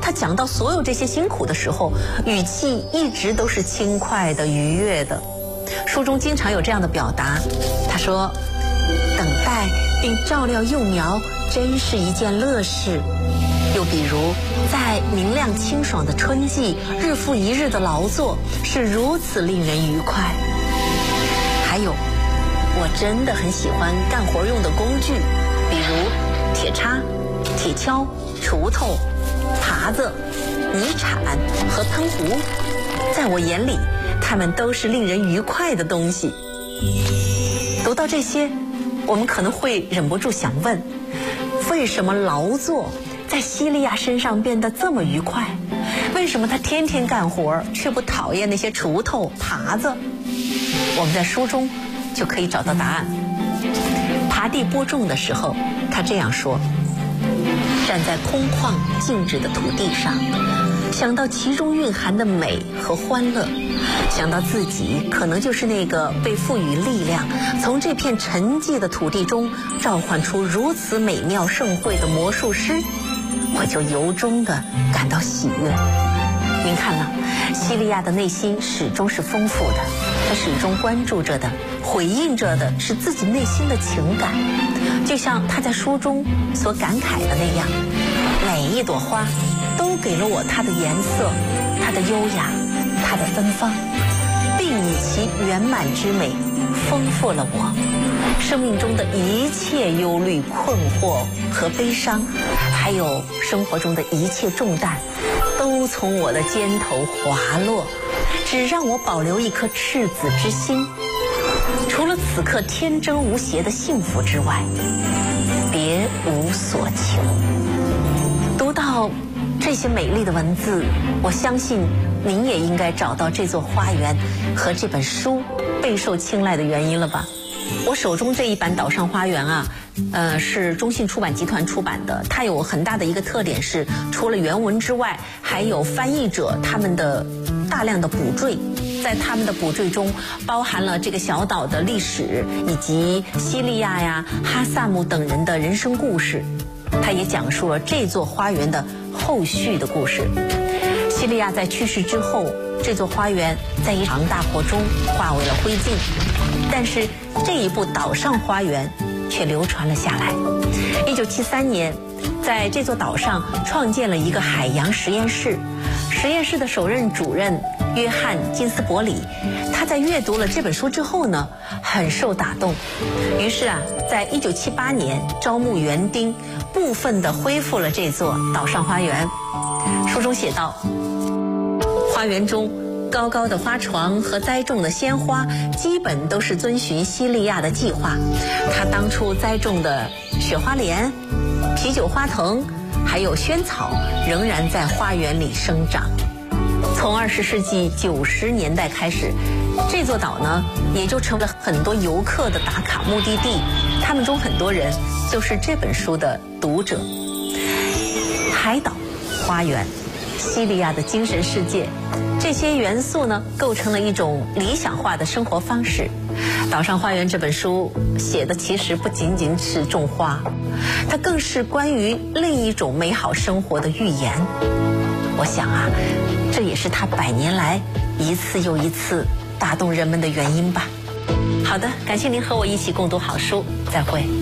他讲到所有这些辛苦的时候，语气一直都是轻快的、愉悦的。书中经常有这样的表达，他说：“等待并照料幼苗，真是一件乐事。”又比如，在明亮清爽的春季，日复一日的劳作是如此令人愉快。还有，我真的很喜欢干活用的工具，比如铁叉、铁锹、锄头、耙子、泥铲和喷壶。在我眼里，它们都是令人愉快的东西。读到这些，我们可能会忍不住想问：为什么劳作在西利亚身上变得这么愉快？为什么他天天干活，却不讨厌那些锄头、耙子？我们在书中就可以找到答案。耙地播种的时候，他这样说：站在空旷静止的土地上，想到其中蕴含的美和欢乐，想到自己可能就是那个被赋予力量，从这片沉寂的土地中召唤出如此美妙盛会的魔术师，我就由衷地感到喜悦。您看呢？西利亚的内心始终是丰富的，他始终关注着的、回应着的是自己内心的情感，就像他在书中所感慨的那样，每一朵花都给了我它的颜色、它的优雅、它的芬芳，并以其圆满之美丰富了我。生命中的一切忧虑、困惑和悲伤，还有生活中的一切重担，都从我的肩头滑落，只让我保留一颗赤子之心。除了此刻天真无邪的幸福之外，别无所求。读到这些美丽的文字，我相信您也应该找到这座花园和这本书备受青睐的原因了吧。我手中这一版《岛上花园》啊，是中信出版集团出版的。它有很大的一个特点是，除了原文之外，还有翻译者他们的大量的补缀。在他们的补缀中，包含了这个小岛的历史，以及西利亚呀、哈萨姆等人的人生故事。它也讲述了这座花园的后续的故事。西利亚在去世之后，这座花园在一场大火中化为了灰烬，但是这一部《岛上花园》却流传了下来。1973年，在这座岛上创建了一个海洋实验室，实验室的首任主任约翰·金斯伯里，他在阅读了这本书之后呢，很受打动，于是在1978年招募园丁，部分的恢复了这座岛上花园。书中写道，花园中高高的花床和栽种的鲜花基本都是遵循西利亚的计划。他当初栽种的雪花莲、啤酒花藤还有萱草仍然在花园里生长。从20世纪90年代开始，这座岛呢也就成了很多游客的打卡目的地，他们中很多人就是这本书的读者。海岛、花园、西利亚的精神世界，这些元素呢构成了一种理想化的生活方式。《岛上花园》这本书写的其实不仅仅是种花，它更是关于另一种美好生活的预言。我想这也是他100年来一次又一次打动人们的原因吧。好的，感谢您和我一起共读好书，再会。